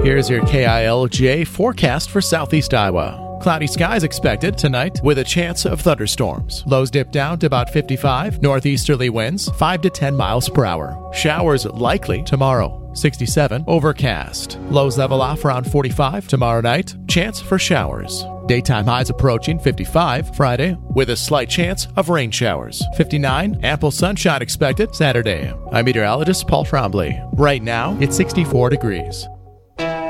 Here's your KILJ forecast for southeast Iowa. Cloudy skies expected tonight with a chance of thunderstorms. Lows dip down to about 55. Northeasterly winds 5 to 10 miles per hour. Showers likely tomorrow. 67. Overcast. Lows level off around 45 tomorrow night. Chance for showers. Daytime highs approaching 55 Friday with a slight chance of rain showers. 59. Ample sunshine expected Saturday. I'm meteorologist Paul Trombley. Right now, it's 64 degrees.